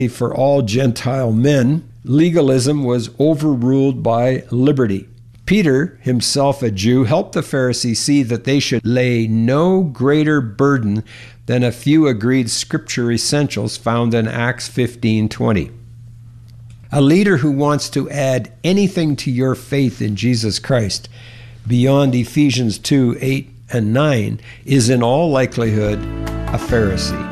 For all Gentile men, legalism was overruled by liberty. Peter, himself a Jew, helped the Pharisees see that they should lay no greater burden than a few agreed scripture essentials found in Acts 15:20. A leader who wants to add anything to your faith in Jesus Christ beyond Ephesians 2:8 and 9 is in all likelihood a Pharisee.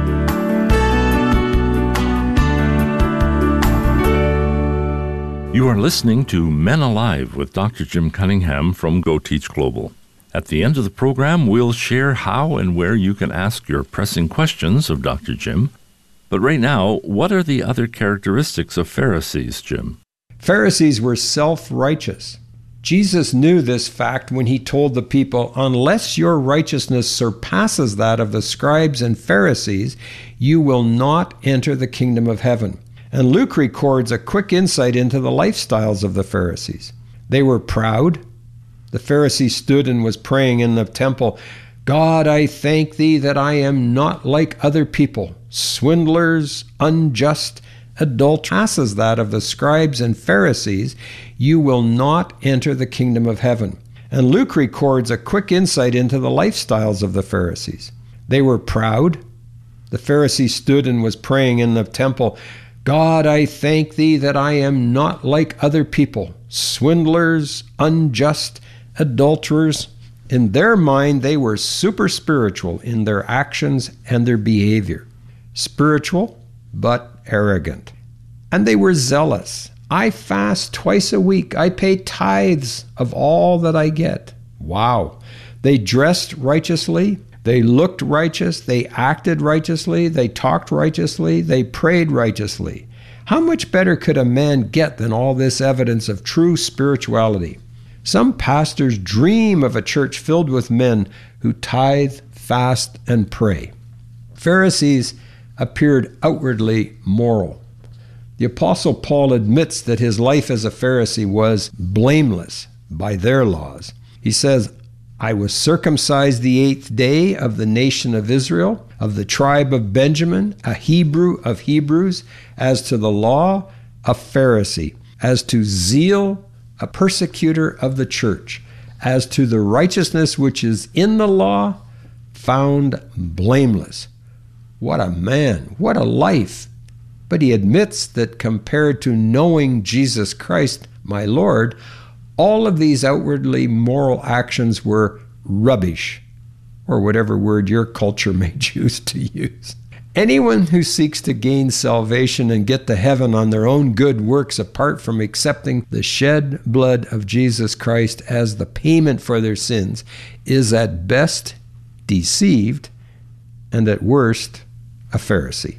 You are listening to Men Alive with Dr. Jim Cunningham from Go Teach Global. At the end of the program, we'll share how and where you can ask your pressing questions of Dr. Jim. But right now, what are the other characteristics of Pharisees, Jim? Pharisees were self-righteous. Jesus knew this fact when he told the people, "Unless your righteousness surpasses that of the scribes and Pharisees, you will not enter the kingdom of heaven." And Luke records a quick insight into the lifestyles of the Pharisees. They were proud. The Pharisee stood and was praying in the temple, "God, I thank thee that I am not like other people, swindlers, unjust, adulterers. Passes that of the scribes and Pharisees, you will not enter the kingdom of heaven." And Luke records a quick insight into the lifestyles of the Pharisees. They were proud. The Pharisee stood and was praying in the temple, "God, I thank thee that I am not like other people, swindlers, unjust, adulterers." In their mind, they were super spiritual in their actions and their behavior. Spiritual, but arrogant. And they were zealous. "I fast twice a week. I pay tithes of all that I get." Wow. They dressed righteously. They looked righteous, they acted righteously, they talked righteously, they prayed righteously. How much better could a man get than all this evidence of true spirituality? Some pastors dream of a church filled with men who tithe, fast, and pray. Pharisees appeared outwardly moral. The Apostle Paul admits that his life as a Pharisee was blameless by their laws. He says, "I was circumcised the 8th day of the nation of Israel, of the tribe of Benjamin, a Hebrew of Hebrews, as to the law, a Pharisee, as to zeal, a persecutor of the church, as to the righteousness which is in the law, found blameless." What a man, what a life. But he admits that compared to knowing Jesus Christ, my Lord, all of these outwardly moral actions were rubbish, or whatever word your culture may choose to use. Anyone who seeks to gain salvation and get to heaven on their own good works apart from accepting the shed blood of Jesus Christ as the payment for their sins is at best deceived and at worst a Pharisee.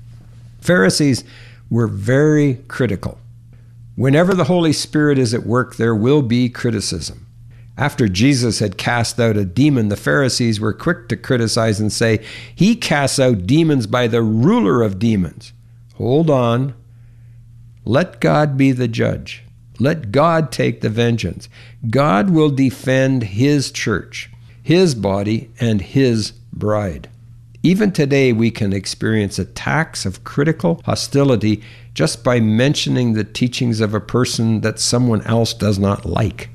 Pharisees were very critical. Whenever the Holy Spirit is at work, there will be criticism. After Jesus had cast out a demon, the Pharisees were quick to criticize and say, "He casts out demons by the ruler of demons." Hold on. Let God be the judge. Let God take the vengeance. God will defend His church, His body, and His bride. Even today, we can experience attacks of critical hostility just by mentioning the teachings of a person that someone else does not like.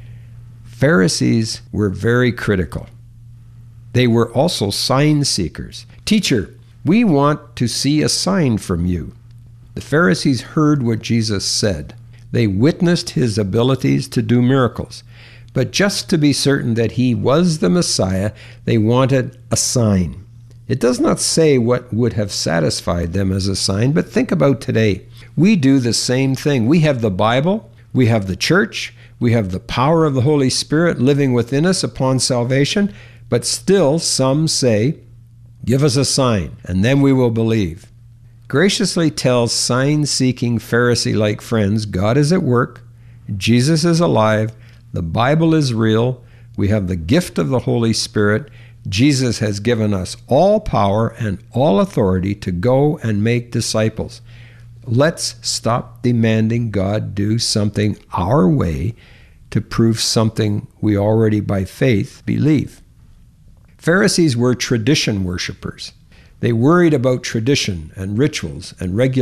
Pharisees were very critical. They were also sign seekers. "Teacher, we want to see a sign from you." The Pharisees heard what Jesus said. They witnessed His abilities to do miracles. But just to be certain that He was the Messiah, they wanted a sign. It does not say what would have satisfied them as a sign, but think about today. We do the same thing. We have the Bible, we have the church, we have the power of the Holy Spirit living within us upon salvation, but still some say, "Give us a sign, and then we will believe." Graciously tells sign-seeking Pharisee-like friends, God is at work, Jesus is alive, the Bible is real, we have the gift of the Holy Spirit, Jesus has given us all power and all authority to go and make disciples. Let's stop demanding God do something our way to prove something we already by faith believe. Pharisees were tradition worshipers. They worried about tradition and rituals and regulations.